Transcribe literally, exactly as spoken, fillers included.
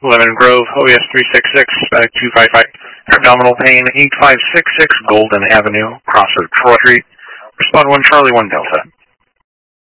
Lemon Grove, O E S three six six, uh, two five five. Abdominal pain, eight five six six Golden Avenue, Crossroad, Troy Street. Respond one Charlie, one Delta.